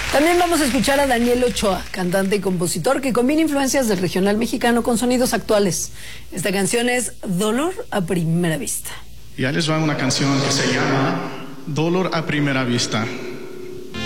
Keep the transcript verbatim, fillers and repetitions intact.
También vamos a escuchar a Daniel Ochoa, cantante y compositor que combina influencias del regional mexicano con sonidos actuales. Esta canción es Dolor a Primera Vista. Y ahí les va una canción que se llama Dolor a Primera Vista.